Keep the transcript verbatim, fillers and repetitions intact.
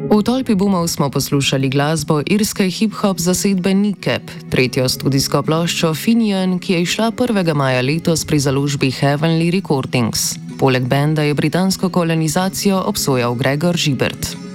V tolpi bumov smo poslušali glasbo irske hip-hop zasedbe Nikep, tretjo studijsko ploščo Finian, ki je izšla prvega maja letos pri založbi Heavenly Recordings. Poleg benda je britansko kolonizacijo obsojal Gregor Žibert.